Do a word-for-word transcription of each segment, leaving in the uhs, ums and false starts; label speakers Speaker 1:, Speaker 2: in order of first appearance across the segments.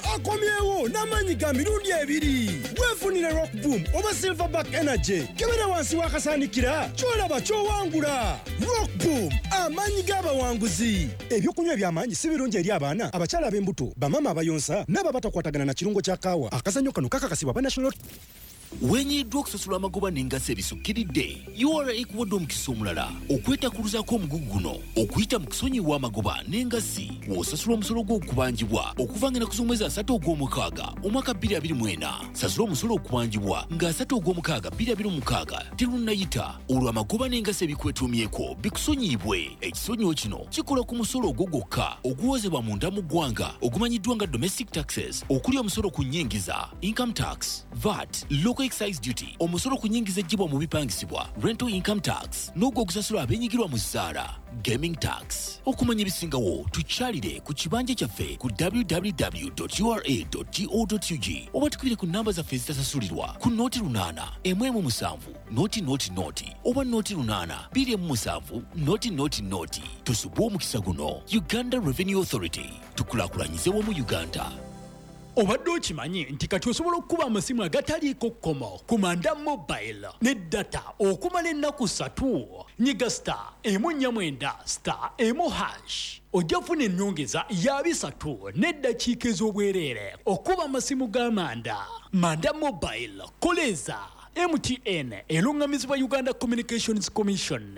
Speaker 1: akomyewo n'amanyi ga mirundi ebiri. Weefunire Rock Boom oba Silverback Energy kebera wansi wakasanikira kyolaba kyowangula. Rock Boom amanyi g'abawanguzi. Ebyokunywa by'amaanyi si birungi eri abaana abakyala ab'embuto bamama abayonsa n'aba batakwatagana na kirungo kya kaawa. Akazannyo kano kakakasibwa ba National.
Speaker 2: Wenyiddwa okusasula amagoba n'engazi ebisukkiridde U R A ekuwadde omukisa omulala okwetakuluzaako omugugu guno okuyita mu kusonyiwa amagoba n'engazi w'osasula omusolo gw'okubanjibwa okuva ng'ennaku z'omwezi asatu ogw'omukaaga omwaka bbiri abiri mu ena. Sasula omusolo okubanjibwa ng'asatu ogw'omukaaga bbiri abiri mu mukaaga terunnayita olwo amagoba n'engazi ebikwetuumyeko bikusonyiibwe. Ekisonyiwo kino kikola ku musolo ogwo gwokka oguwozebwa munda mu ggwanga ogumanyiddwa nga domestic taxes okuli omusolo ku nnyingiza income tax, V A T, local excise duty, omusolo ku nnyingiza ejjibwa mu bipangisibwa rental income tax n'ogwo ogusasula abenyigirwa mu zzaala gaming tax. Okumanya ebisingawo tukyalire ku kibanja kyaffe ku w w w dot u r a dot go dot u g oba tukubire ku namba zaffe ezitasasulirwa ku nooti lunaana emu emu musanvu nooti nooti nooti oba nooti lunaana bbiri emu musanvu nooti nooti nooti. Tusubwe omukisa guno. Uganda Revenue Authority, tukulaakulanyize wamu Uganda.
Speaker 3: Obadde okimanyi nti kati osobola okukuba amasimu agataliiko kkomo ku Manda Mobile ne data okumala ennaku ssatu. Nyiga star emu nnya mwenda star emu hash ojja kufuna ennyongeza ya bisatu n'eddakiika ez'obwereere okuba amasimu ga Manda. Manda Mobile koleza M T N erungamizibwa Uganda Communications Commission.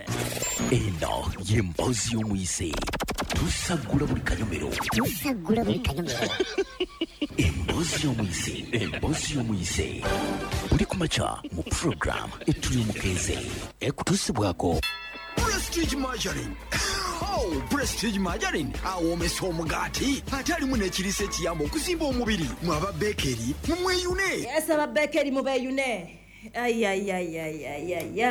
Speaker 2: Eno ye mboozi y'omuyise tusagula buli kanyomero.
Speaker 4: Tusagula buli kanyomero.
Speaker 2: Emboozi y'omuyise, emboozi y'omuyise buli kumakya mu program etuli omukeeze ekutuusibwako
Speaker 5: Prestige Margarine. Oh, Prestige Margarine awomesa omugaati ate alimu n'ekiriisa ekiyamba okuzimba omubiri. Mwaba bekeri mumweyune.
Speaker 6: Yes, aba bekeri mubeyune. Ay ay ay ay ay ay.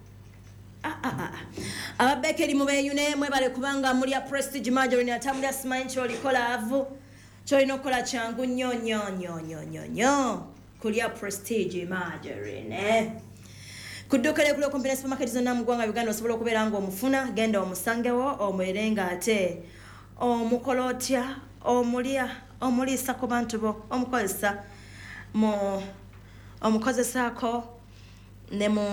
Speaker 6: Ah ah ah. Aba bekeri mubeyune mwebale kubanga mulya Prestige Margarine atambulya simanyi kyolikola avu. Cholino okola changu nnyo nnyo nnyo nnyo nnyo nnyo kulya Prestige Margarine. Kudukale kulo kompene supermarket zonna mu ggwanga Uganda osobola okubeera nga omufuna genda omusangewo omwerenga ate omukolotya omulya omuliisa ku bantu bo omukozesa mu omukozesaako ne mu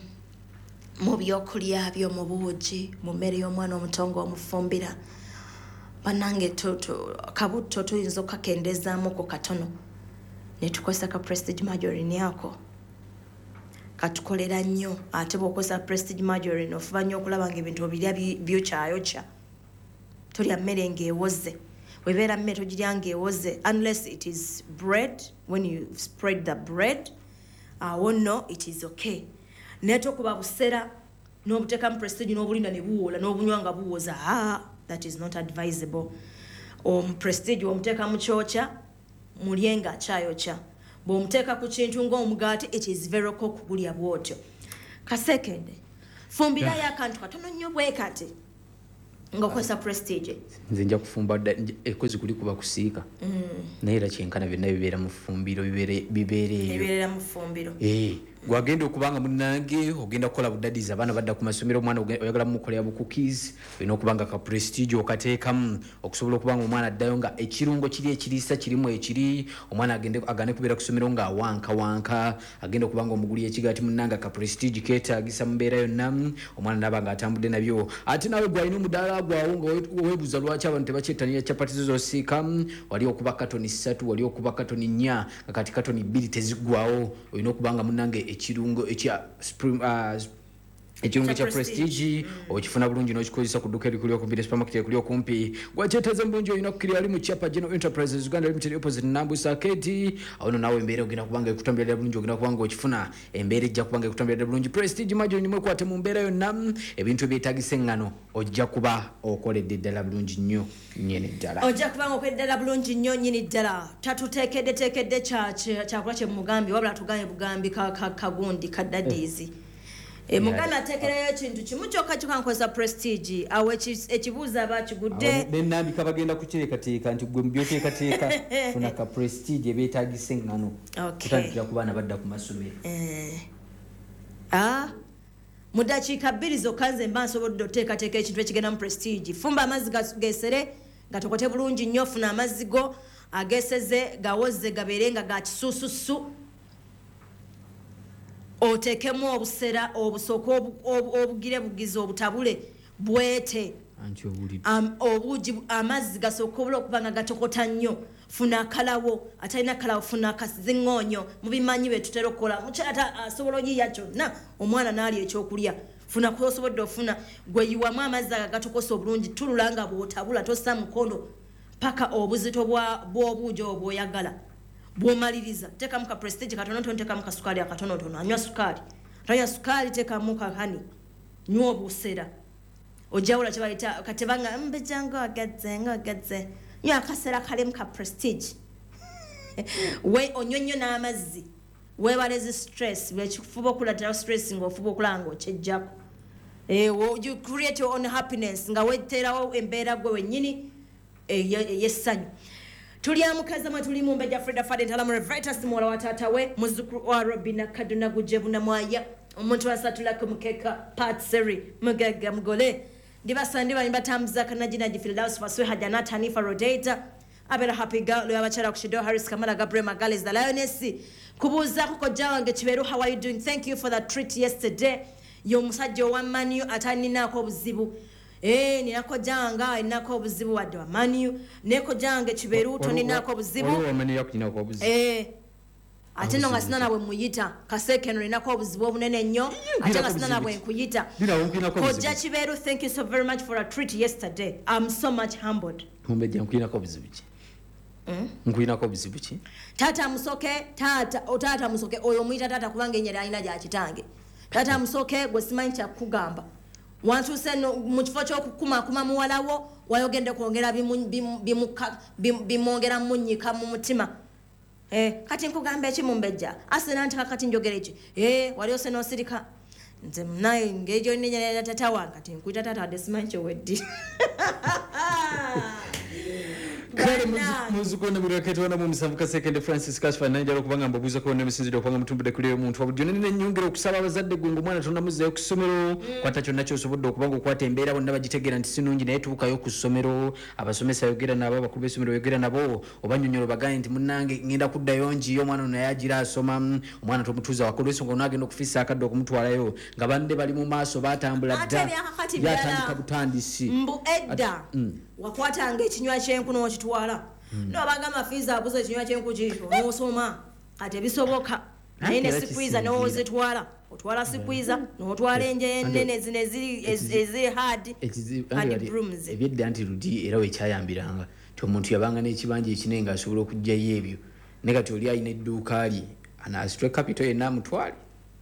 Speaker 6: mu byokulya by'omu buugi mu mmere y'omwana omutongo omufumbira. Banange toto kabuto tuyinza okakendezaamu ku katono ne tukozesa ka Prestige Margarine yako katukolera nnyo ate bw'okozesa Prestige Margarine ofuba nnyo okulaba ng'ebintu obirya byokyayokya tolya mmere ng'ewoze webeera mmere togirya ng'ewoze unless it is bread. When you spread the bread awo no it is okay. Naye tokuba busera n'obuteekamu Prestige n'obulinda ne buwola n'obunywa nga buwoza. Ah, that is not advisable. Um Prestige omuteka mu kyokya mulyenga kyayokya. Bo muteka ku kintu ng'omugaati it is very cool kugulya bwotyo. Ka second fumbira ya kantu katono nnyo bwe kati ngokozesa Prestige.
Speaker 7: Nze nja kufumba ekozi kuli kuba kusiika. Mm. Naye era kyenkana byonna bibeera mu fumbiro bibere bibere eyo.
Speaker 6: Bibeera mu fumbiro.
Speaker 7: Eh. Gwagenda okubanga munange ogenda kukola budadiza abaana badda ku masomero omwana oyagala mukolera bu cookies olina okubanga ka Prestige okateekamu okusobola okubanga omwana addayo nga ekirungo kiri ekiriisa kirimu ekiri omwana agende agane kubeera ku somero nga wanka wanka agenda okubanga omuguli ekigaati munanga ka Prestige keetaagisa mu mbeera yonna omwana nabanga atambudde nabyo ate nawe gwalina omudaala gwawo nga weebuuza lwaki abantu tebakyettanira chapati zosiika wali okuba katoni ssatu wali okuba katoni nnya nga kati katoni bbiri tezigwawo olina okubanga munange ekirungo ekya uh, ekirungo kya Prestige okifuna bulungi n'okikozesa ku dduka erikuli okumpi supermarket erikuli okumpi gwakyetaaza bulungi olina okukiri ali mu Chapa General Enterprises Uganda Limited opposite Nambusa Keti awo nawe embeera ogenda kubanga ekutambulira bulungi ogenda kubanga okifuna embeera ejja kubanga ekutambulira bulungi Prestige Margarine nimwe kwate mu mbeera yonna ebintu ebyetaagisa engano ojja kuba okoledde ddala bulungi nnyo nnyini ddala
Speaker 6: ojja kubanga okoledde ddala bulungi nnyo nnyini ddala tatuteekedde teekedde kyakola kye mugambi wabula tugambye bugambi kagundi kaddadiizi. E mugana atekerayo ekintu kimu kyokka kikankozesa Prestige awo ekibuuza bakigudde
Speaker 7: nenambi kabagenda kuteekateeka nti gwe mubyoteekateeka funa ka Prestige ebyetaagisa engano kutandikira ku baana badda ku masomero.
Speaker 6: Ah, mu dakiika bbiri zokka nze mba nsobodde oteekateeka ekintu ekigenda mu Prestige. Fumba amazzi gasere gatokote bulungi nnyo, funa amazzi go ageseze gawoze gaberenga ga kisususu otekemu obusera obusoko obugire bugize obutabule bwete um, obuji amazzi gasokobola okubanga gatokota nnyo funa kalawo atalina kalawo funa kazingonyo mubimanyi be tutera okukola mukyata asobola oyiya kyonna omwana naali ekyokulya funa kusobodde ofuna gwe yiwamu amazzi agatokosa obulungi tululanga bwotabula tossa mukono paka obuzito bw'obuugi obwo oyagala bwomaliriza tekamu ka prestige katono tono tekamu ka sukali akatono tono anywa sukali tanya sukali tekamu ka hani nywa obusera ojawula kyebayita katebanga mbejanga agadze nga agadze nywa akasera kalemu ka prestige we onyonyo n'amazzi webalezi stress bwekikufuba okulatira stress ng'ofuba okulanga okyejjako eh, you create your own happiness nga weterawo embeera gwe wennyini yessanyu tuli amukaza mwe tuli mumbeja Freda Fade Ntalamu Revitas muwala wa taata we muzzukulu wa Robina Kaduna Gujebu na Mwaya omuntu wasatulako mukeka part seri mugaga mugole ndibasa ndiba nimbatambuza kanajina Firdaus Faswe Hajana Tanifa Rodator abera happy girl lo yabachara kushido Harris Kamala Gabriel Magales the Lioness kubuza kuko jawange Kiberu how are you doing thank you for that treat yesterday yo musajja wa Manu atanina ko buzibu eh ninako janga inako obuzibu wadde wa Manu neko jange Kiberu to ninako obuzibu
Speaker 7: wa Manu yakina ko obuzibu
Speaker 6: eh ate no ngasina nabwe muyita kaseke no ninako obuzibu obunene nnyo ate ngasina nabwe nkuyita koja Kiberu thank you so very much for a treat yesterday I'm so much humbled
Speaker 7: mumbeja nkuyina ko obuzibu ki mm nkuyina ko obuzibu ki
Speaker 6: tata musoke tata otata musoke oyo muyita tata kubanga enyera alina gya kitange tata musoke gwe simanyi kya kugamba wantu seno mu kifo ky'okukuma kuma muwalawo wayogende kwongera bimwongera munnyika mu mutima eh kati nkugamba eki mumbejja asena nti kakati njogera eki eh wali oseno sirika nze naye ngejo nenyera tata wange kati nkuyita tata ade simanyi kyoweddi
Speaker 7: kale muzukona murakete wana mumisavuka second Francis Kashfa nanjalo kubanga mbabuza ko nemisinzi dokubanga mutumbude kuli omuntu wabudyo nene nyongera okusaba abazadde gwengo mwana tonna muze ku ssomero kwata kyonna kyosobodde okubanga okwata embeera bonna bagitegera nti sinungi naye tuukayo ku ssomero abasomesa yogera nabo abakulu b'essomero yogera nabo obanyonyolo bagaye nti munnange ngenda kuddayo njiyo omwana ono naye agira asoma omwana tomutuuza wakulu ensonga onaagenda okufisa akadde okumutwalayo nga bande bali mu maaso batambula dda yatandika butandisi
Speaker 6: mbu edda wakwatanga ekinywa kyenku n'okitwala n'obagamba fiiza abuza ekinywa kyenku kikyo n'osoma kati ebisoboka naye ne sikwiza n'ozitwala otwala sikwiza n'otwala enje ennene zino eziri hard
Speaker 7: ebyedda nti ludi era wekyayambiranga ti omuntu yabanga n'ekibanja ekinene ng'asobola okugjayo ebyo ne kati oli alina edduuka lye anaasitwe capital yenna amutwale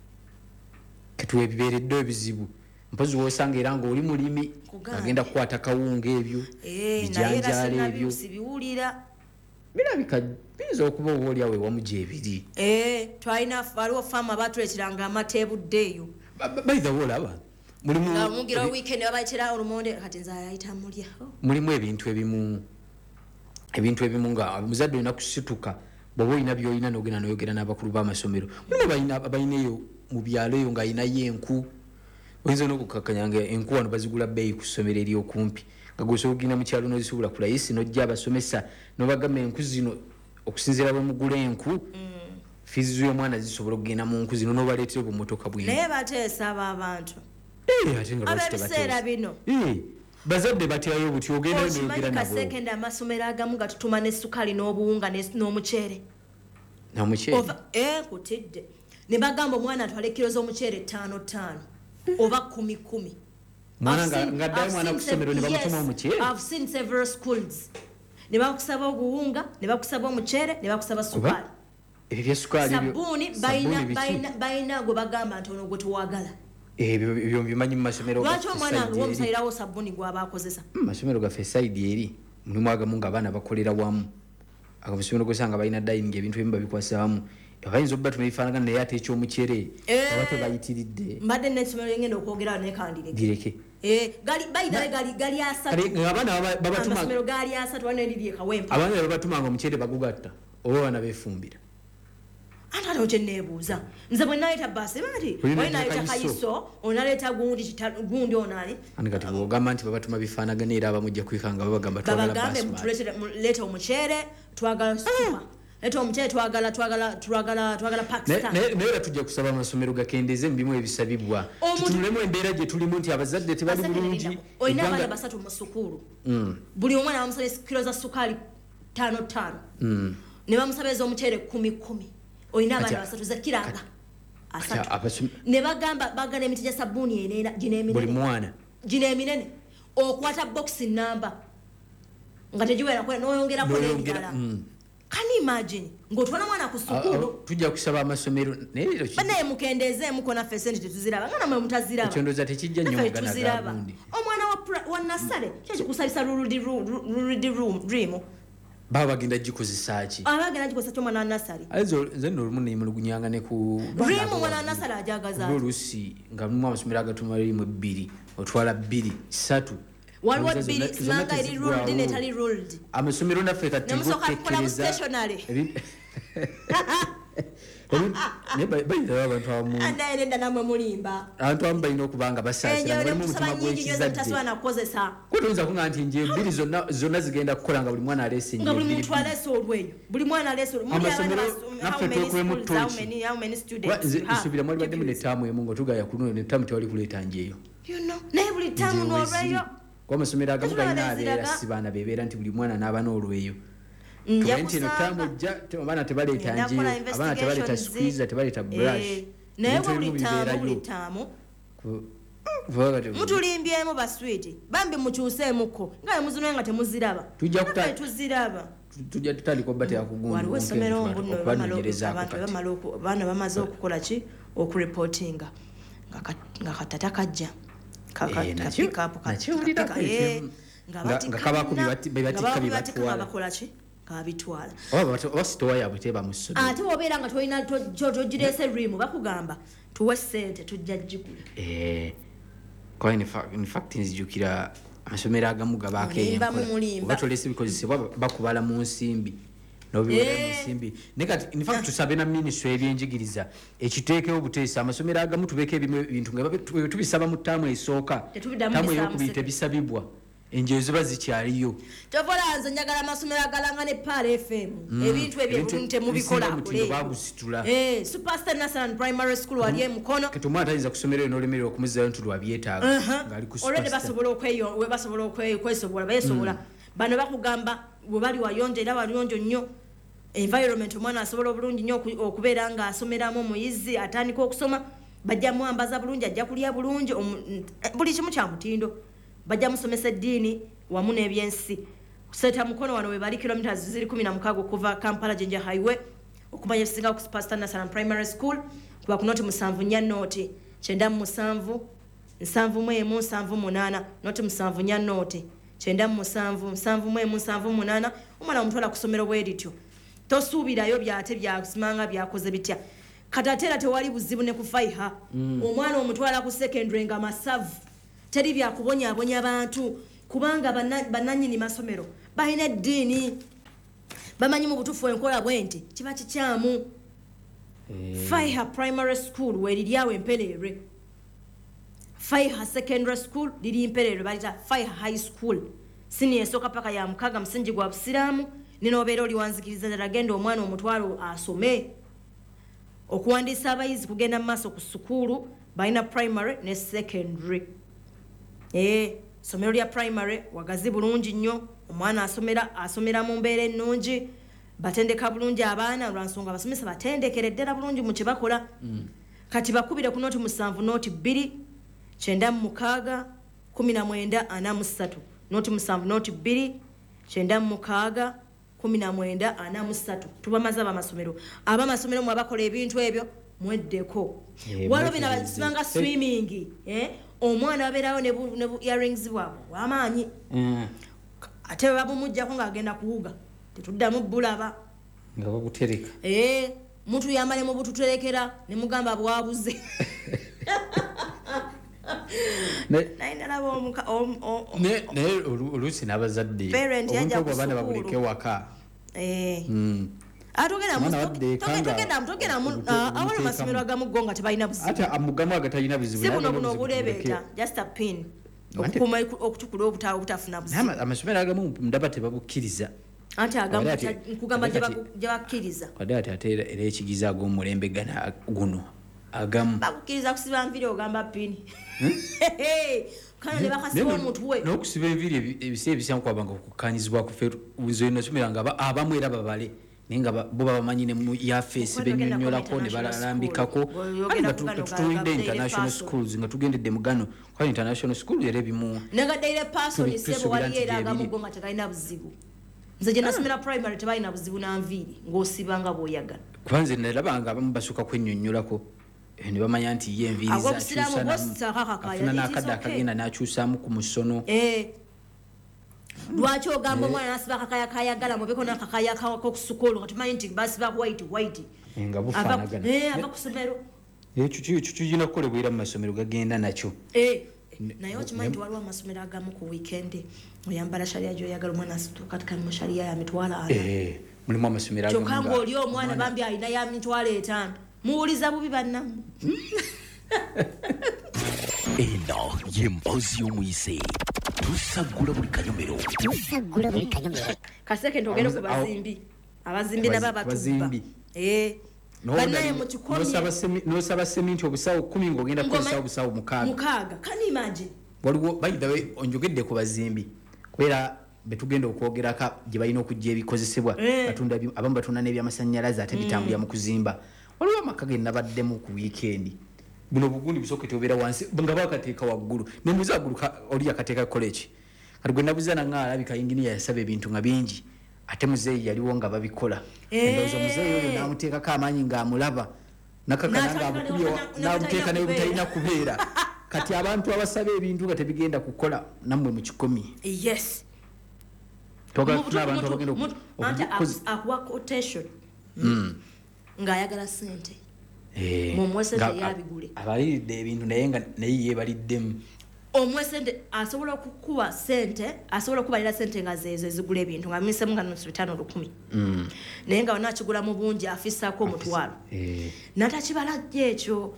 Speaker 7: kati webibeeredde ebizibu mpozi wosanga era ng'oli mulimi agenda kukwata kawunga ebyo bijanjaala ebyo
Speaker 6: sibiwulira
Speaker 7: birabika biyinza okuba oba oli awe wamugya ebiri
Speaker 6: twalina waliwo faama batulekiranga amateebudde eyo
Speaker 7: bayithawo olaba
Speaker 6: mugira weekend babayitira olumonde kati nze ayayita mulya
Speaker 7: mulimu ebintu ebimu ebintu ebimu nga muzadde olina kusituka bw'oba olina by'olina n'ogenda n'oyogera n'abakulu b'amasomero mulimu abalina eyo mu byalo eyo ng'alinayo enku oyinza n'okukakanyanga enku wano bazigula bbeeyi ku ssomero eri okumpi nga gwesobola ogenda mu kyalo n'ozisubula ku layisi n'ojja abasomesa n'obagamba enku zino okusinziira bwe mugula enku fiizi y'omwana zisobola okugenda mu nku zino n'obaleetera obumotoka bwino
Speaker 6: naye bateesa abo abantu
Speaker 7: ab'ebiseera
Speaker 6: bino
Speaker 7: bazadde batyayo buti ogenda n'oyogera nabo
Speaker 6: kasekenda amasomero agamu gatutuma n'essukaali n'obuwunga n'omuceere
Speaker 7: n'omuceere
Speaker 6: nkutidde ne bagamba omwana atwale kiro z'omuceere ttaano ttaano oba kumi kumi
Speaker 7: mwana nga ddayo mwana ku ssomero ne bamutuma omuceere
Speaker 6: I've seen several schools ne bakusaba obuwunga ne bakusaba omuceere ne bakusaba sukaali
Speaker 7: ebyo bya sukaali
Speaker 6: sabbuuni balina gwe bagamba nti ono gwe tewagala
Speaker 7: ebyo bimanyi mu masomero
Speaker 6: lwaki omwana wange womusayirawo sabbuuni gwaba akozesa
Speaker 7: mu masomero gaffe esaidi eri mulimu agamu ng'abaana bakolera wamu amasomero gosanga balina dining ebintu ebimu babikwasa wamu abayinza okubatuma ebifaanagana naye ate ekyomuceere aba tebayitiridde
Speaker 6: mbadde n'essomero engenda okwogera
Speaker 7: nekandireke
Speaker 6: gali asatuamasomero gali asatu wana eriri ekawempa
Speaker 7: abaana babatumanga omuceere bagugatta oba baana beefumbira
Speaker 6: ate ate okyenneebuuza nze bwe naleeta baasi bati oye naleeta kayiso onaleeta gundi onali
Speaker 7: ani kati bwogamba nti babatuma bifaanagana era abamujja kwika nga babagamba twagala
Speaker 6: babagambe muleeta omuceere twagala super leeta omukyere twagala twagala twagala twagala Pakistan
Speaker 7: naye tujja kusaba amasomero gakendeze mubimu ebisabibwa tutulemu embeera gye tulimu nti abazadde tebali bulungi
Speaker 6: olina abaana basatu mu sukulu buli omwana bamusabye kilo za sukaali tano tano ne bamusabeza omukyere kumi kumi olina abaana basatu za kiranga asatu ne bagamba bagana emiti gya sabbuuni enena gineeminene
Speaker 7: buli mwana
Speaker 6: gineeminene okwata box number nga tegiwera kwera n'oyongerako n'ebirala can you imagine ngotwana mwana ku sukulu
Speaker 7: tujja kusaba amasomero naye
Speaker 6: banaye mukendezeemu kona fesenti tetuziraba nga namwe mutaziraba
Speaker 7: ekyondoza tekijja nnyo mugana gabundi
Speaker 6: omwana wa nasale kyekikusabisa luludi rimu
Speaker 7: baba bagenda gikozesa ki
Speaker 6: abagenda gikozesa kyomwana wa nasale
Speaker 7: azo nze nno olumu nemulugunyanga ne ku
Speaker 6: rimu mwana wa nasale ajagaza
Speaker 7: oluusi nga mumu amasomero agatuma limu ebbiri otwala bbiri ssatu
Speaker 6: waliwo bbiri sinanga eri ruled netali ruled
Speaker 7: amasomero naffe
Speaker 6: katimusokakukola
Speaker 7: bayitawo abantu abamu
Speaker 6: andaerenda namwe mulimba
Speaker 7: abantu abamu balina okuba nga basaasira balimu omutima
Speaker 6: gw'ekizadde
Speaker 7: kutoyinza kuŋŋa nti nje ebbiri zonna zigenda kukola nga buli mwana aleese
Speaker 6: nga buli muntu aleese olweyo buli mwana aleese
Speaker 7: naffe twekulemu toki nsubira mwali baddemu netaamu emu ngaotugaya kuno netaamu tewali kuleeta njeeyo
Speaker 6: naye buli taamu n'olweyo
Speaker 7: amasomero agamu galina abeera si baana bebeera nti buli mwana n'aba n'olweyo nti eno taamu ejja abaana tebaleeta njeyo abaana tebaleeta squeezer tebaleeta brush
Speaker 6: naye buli taamu buli taamu mutulimbyemu baswiti bambi mukyuseemuko nga muzinoye nga temuziraba tuziraba
Speaker 7: tujja tutandika obba
Speaker 6: waliwo essomero baana bamaze okukola ki okureportinga nga katata kajja kabitwala
Speaker 7: oba sitowa yabwe teba mu ssomero
Speaker 6: ate obeera nga tolina togireese rimu bakugamba tuwe ssente tujja gigula
Speaker 7: in fact nzijukira amasomero agamu gabaako oba tolese bikozesebwa bakubala mu nsimbi nobiwera mu nsimbi in fact tusabe na minisitule ebyenjigiriza ekiteekewo obuteesa amasomero agamu tubeeko ebintu nga tubisaba mu ttaamu esooka ttaamu eyokubiri tebisabibwa enjeyo ziba zikyaliyo
Speaker 6: tovola nze njagala amasomero agalanga ne Pal F M ebintu ebyo temubikola Superstar National Primary School wali emukono
Speaker 7: ketumwana tayinza kusomero eyo n'olemererwa okumuzzaayo nti lwabyetaaga ng'ali ku
Speaker 6: olwedde basobola okwesobola beesobola bano bakugamba bwe bali wayonjo era wayonjo nnyo environment omwana asobola obulungi nnyo okubeera ng'asomeramu omuyizi atandika okusoma bajja muwambaza bulungi ajja kulya bulungi buli kimu kya mutindo bajja musomesa eddiini wamu n'ebyensi kuseta mukono wano we bali kilometers ziri kumi na mukaaga okuva Kampala Jinja Highway okumanya ebisinga ku Superstar National Primary School kuba ku noti musanvu nnya noti kyenda mu musanvu nsanvu mu emu nsanvu munaana noti musanvu nnya noti kyenda mu musanvu nsanvu mu emu nsanvu munaana omwana omutwala kusomero bwerityo tosuubirayo byate byasimanga byakoze bitya katateera tewali buzibu ne kufaiha omwana omutwala ku secondary nga masavu teri byakubonyaabonya bantu kubanga bannannyini masomero balina eddiini bamanyi mu butuufu enkola bwenti kiba kikyamu Faiha Primary School weriryawo empereerwe Faiha Secondary School liri mpereerwe balita Faiha High School sini esooka paka ya mukaga musingi gwa busiraamu ninoobeera oli wanzikiriza ddala genda omwana omutwalo asome okuwandiisa abayizi kugenda mu maaso ku sukuulu balina primary ne secondary Eh, somero lya primary wagazi bulungi nnyo omwana asomera asomera mu mbeera ennungi batendeka bulungi abaana lwansonga abasomesa batendekere ddala bulungi mu kyebakola kati bakubire ku noti musanvu noti bbiri kyenda mu mukaaga kumi na mwenda ana mu ssatu noti musanvu noti bbiri kyenda mu mukaaga kumi na mwenda ana mu ssatu tubamaze abamasomero abamasomero mwe bakola ebintu ebyo mweddeko waliwo bina basibanga swimming eh omwana wabeerawo ne earrings bwabwe wamaanyi ate babumujjako ng'agenda kuwuga tetuddamu bulaba
Speaker 7: nga babutereka
Speaker 6: ee muntu yambale mu bututerekera ne mugamba bwabuze
Speaker 7: naye oluusi n'abazadde omuntu abaana babuleke waka
Speaker 6: awala amasomero agamu go nga tebalina
Speaker 7: buzibuamugamu agatalina
Speaker 6: buzibubuno obulebeeta just a pin okukuuma okutukula obutafuna buzibu
Speaker 7: amasomero agamu ndaba tebabukkiriza
Speaker 6: ate agamba nkugamba gyabakkiriza
Speaker 7: wadde ate ate era ekigiza ag'omulembe gana guno agamu
Speaker 6: bakukkiriza kusiba nviri ogamba pini kana ne bakasiba omutwe
Speaker 7: n'okusiba enviri ebiseera ebisinga kwabanga okukkaanyizibwa ku ffe nze nasomera nga abamu era babale naye nga bo babamanyi ne mu yafeesi bennyonnyolako ne balambikako tutuulidde international schools nga tugendedde mugano kwali international school era ebimu
Speaker 6: negaddeire pasoni sebo wali era agamugo nga tekalina buzibu nze gye nasomera primary tebalina buzibu nanviiri ng'osibanga bw'oyagala
Speaker 7: kuba nze nalabanga abamu basooka kwennyonnyolako ne bamanya nti ye enviiri zakyusafuna n'akadde akagenda n'akyusaamu ku musono
Speaker 6: lwaki ogamba omwana nasiba kakaya kayagala mubeko nakakaya kokusukulu nga tumanyi nti basiba white white
Speaker 7: nga bufaanagana
Speaker 6: ava ku somero
Speaker 7: ekyo kigina kukolebwa era mu masomero gagenda nakyo
Speaker 6: naye okimanyi nti waliwo amasomero agamu ku weekend oyambala shaliya gyoyagala omwana asitukatikani mu shaliya ya mitwalo ana
Speaker 7: mulimu amasomero
Speaker 6: kyokka ng'oli omwana bambi alina ya mitwalo etaano muwuliza bubi bannamu
Speaker 2: eno yemboozi y'omuyise tusagula buli kanyomero
Speaker 4: tusagula buli kanyomero
Speaker 6: kaseke ntogere ku bazimbi abazimbi nabo abatubba banaye mu kikomye
Speaker 7: n'osaba seminti obusawo kumi ng'ogenda kukozesa obusawo mukaaga
Speaker 6: mukaaga can you imagine
Speaker 7: waliwo by the way onjogedde ku bazimbi kubera betugenda okwogerako gye balina okujja ebikozesebwa batunda abamu batunda n'ebyamasannyalaze ate bitambulira mu kuzimba waliwo amaka ge nabaddemu ku wiikendi buno bugundi bisooke tobeera wansi nga bakateeka waggulu nemuze waggulu oli akateeka college kati gwe nabuza nanga alabika inginiya yasaba ebintu nga bingi ate muzeeyi yaliwo nga babikola endowooza muzeeyi oyo n'amuteekako amaanyi ng'amulaba nakakana ng'amukubye n'amuteeka naye butalina kubeera kati abantu abasaba ebintu nga tebigenda kukola nammwe mu kikomi
Speaker 6: yes
Speaker 7: twagala tufuna abantu abagenda
Speaker 6: akuwa quotation ng'ayagala sente mumwesente yabigule
Speaker 7: abaliridde ebintu naye nga naye yebaliddemu
Speaker 6: omwesente asobola okukuba sente asobola okubalira sente nga zezo ezigula ebintu nga misemu nga nusu bitano lukumi naye nga onakigula mu bungi afisako omutwalo natakibala ekyo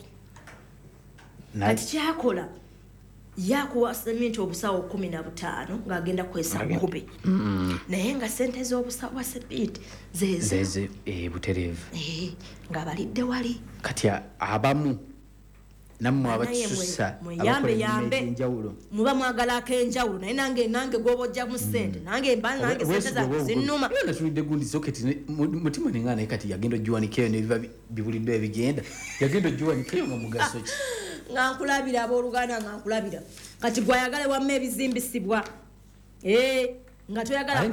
Speaker 6: kati kyakola yakuwa seminti obusawo kumi na butaano ng'agenda kukwesa nkube naye nga sente z'obusawo bwa seminti zezo
Speaker 7: butereevu
Speaker 6: ng'abalidde wali
Speaker 7: kati abamu nammwe abakisusa
Speaker 6: muyambe muba mwagala ak'enjawulo naye nange nange gwoba ojjamu sente nange mba nange sente zange zinnuma
Speaker 7: natulidde gundi soketi mutima nenga naye kati yagenda ogiwanikeyo nebiba bibuliddwa ebigenda yagenda ogiwanikeyo nga mugaso ki
Speaker 6: nga nkulabira abooluganda nga nkulabira kati gwayagala wamma ebizimbisibwa nga toyagala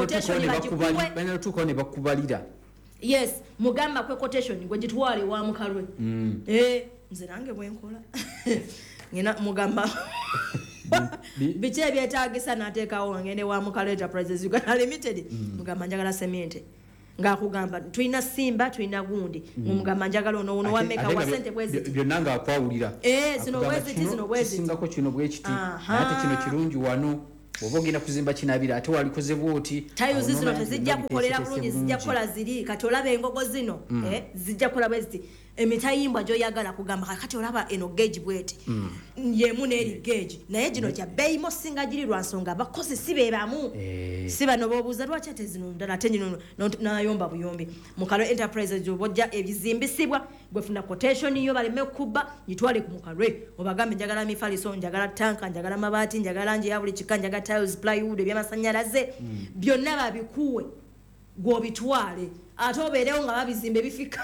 Speaker 7: balina tuukawo ne bakubalira
Speaker 6: yes mugamba kwe quotation gwe gitwale wa mukalwe nze nange bwenkola ngena mugamba biki ebyetaagisa n'ateekawo ngende wa mukalwe enterprises Uganda Limited mugamba njagala semente ngakugamba tulina simba tulina gundi mugamba njagala ono ono wameka wa sente bweziti
Speaker 7: byonna ngaakwawulira
Speaker 6: zino bweziti zino bweziti
Speaker 7: kisingako kino bwekiti ate kino kirungi wano oba ogenda kuzimba kinabira ate walikoze bwoti
Speaker 6: tayozi zino tezijja kukolera bulungi zijja kukola ziri kati olaba engogo zino zijja kukola bweziti emitayimbwa gyoyagala kugamba kati olaba eno gauge bweti yemu n'eri gauge naye gino gya bbeeyi mosinga giri lwa nsonga abakozi si be bamu si bano boobuuza lwaki ate zino ddala ate gino n'ayomba buyombi mukalwe enterprises gy'obojja ebizimbisibwa gwefuna quotation yo baleme kubba gitwale ku mukalwe obagambe njagala mifaliso njagala tanka njagala mabaati njagala nje ya buli kika njagala tiles plywood ebyamasannyalaze byonna babikuwe gw'obitwale ate obeerewo nga babizimba ebifika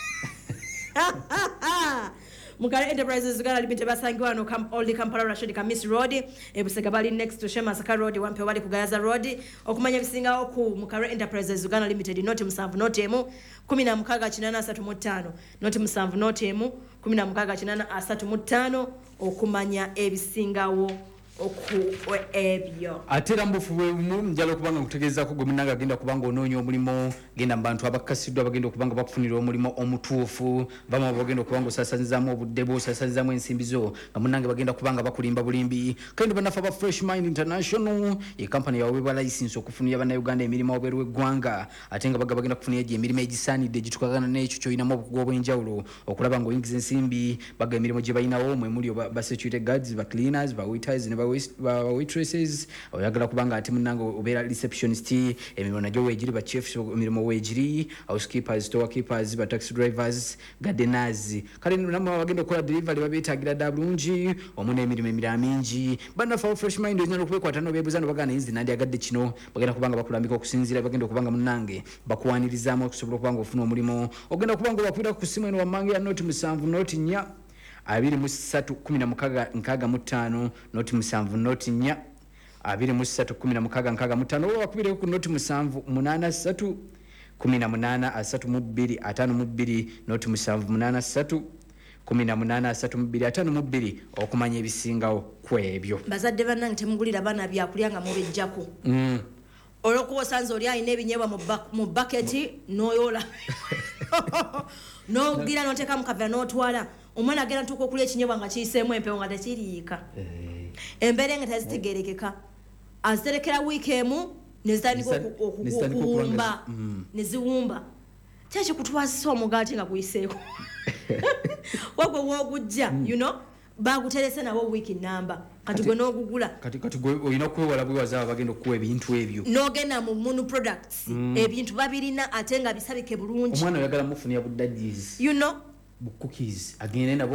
Speaker 6: Mugala Enterprises Uganda Limited basangiwa no Old Kampala Rashid Kamis Road ebusega bali next to Shemasaka Road wampe bali ku Gaza Road okumanya bisinga ku Mugala Enterprises Uganda Limited noti musanvu noti emu kumi na mukaaga kinana asatu mu ttaano noti musanvu noti emu kumi na mukaaga kinana asatu mu ttaano okumanya ebisingawo oku ebyo
Speaker 7: atera mbufu njalo kubanga kutegeeza ko gominanga agenda kubanga ononyo omulimo genda mbantu abakasiddwa bagenda kubanga bakufunira omulimo omutuufu bama bagenda kubanga osasanyizamu obudde bwo osasanyizamu ensimbizo nga munange bagenda kubanga bakulimba bulimbi kandi banafa ba Fresh Mind International ye company yawe ba license okufunira bana Uganda emirimu oberwe eggwanga ate nga baga bagenda kufunira gye emirimu egisaanidde gitukagana n'ekyo kyoyinamu obugwa obw'enjawulo okulaba ngo oyingiza ensimbi baga emirimu gye bayinawo mwe muli ba security guards ba cleaners ba waiters ne ba waitresses oyagala kubanga ati munange obeera receptionist emirimu nagyo weegiri ba chefs emirimu weegiri housekeepers storekeepers ba taxi drivers gardeners kale namwe abagenda okukola delivery babeetagira ddala bulungi omu n'emirimu emirala mingi bannafe fresh mind onyala okubekwata n'obeebuuza n'obagana yinzi nandyagadde kino bagenda kubanga bakulambika okusinziira bagenda okubanga munange bakuwanirizaamu okusobola okubanga ofuna omulimu ogenda kubanga obakubira ku ssimu eno wammange ya noti musanvu noti nnya abiri mu ssatu kumi na mukaaga nkaaga mu ttaano noti musanvu noti nnya abiri mu ssatu kumi na mukaaga nkaaga mu ttaano oba bakubireko ku noti musanvu munaana ssatu kumi na munaana asatu mu bbiri ataano mu bbiri noti musanvu munaana ssatu kumi na munaana asatu mu bbiri ataano mu bbiri okumanya ebisingawo ku ebyo.
Speaker 6: Bazadde bannange temugulira baana byakulya nga mubejjako.
Speaker 7: Mm.
Speaker 6: Olwokuba osanze oli alina ebinyeebwa mu baketi n'oyola n'ogira n'oteeka mu kavera n'otwala omwana agenda ntuuka okulya ekinyeebwa nga kiyiseemu empewo nga tekiriika embeera nga tezitegeerekeka aziterekera wiiki emu ne zitandika okuwumba ne ziwumba kyekikutwazisa omugaati nga guyiseeko wagwe woogujja you know baguterese nawo wiiki namba kati gwe n'ogugula
Speaker 7: kati kati gwe olina okwewala bwewaza bagenda okuwa ebintu ebyo
Speaker 6: n'ogenda mu munu products ebintu babirina ate nga bisabike bulungi
Speaker 7: omwana oyagala mufunira buddajizi
Speaker 6: you know
Speaker 7: bu cookies agende nabo